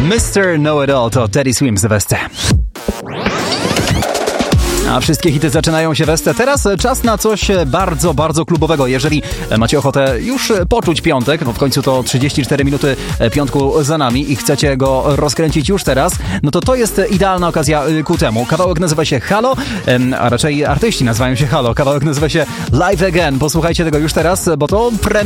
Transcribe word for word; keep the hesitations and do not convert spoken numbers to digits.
mister Know-It-All to Teddy Swims w Esce. A wszystkie hity zaczynają się w Esce. Teraz czas na coś bardzo, bardzo klubowego. Jeżeli macie ochotę już poczuć piątek, no w końcu to trzydzieści cztery minuty piątku za nami i chcecie go rozkręcić już teraz, no to to jest idealna okazja ku temu. Kawałek nazywa się Halo, a raczej artyści nazywają się Halo. Kawałek nazywa się Live Again. Posłuchajcie tego już teraz, bo to premiera.